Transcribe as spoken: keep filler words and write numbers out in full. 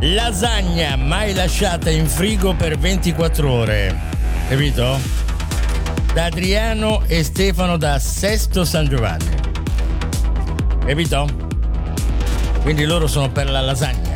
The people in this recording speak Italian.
Lasagna mai lasciata in frigo per ventiquattro ore, capito? Da Adriano e Stefano da Sesto San Giovanni, capito? Quindi loro sono per la lasagna.